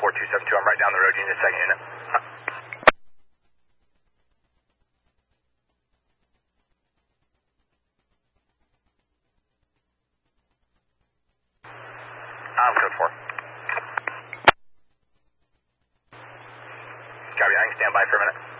4272. I'm right down the road. You need a second unit. I'm code 4. Copy, I can stand by for a minute.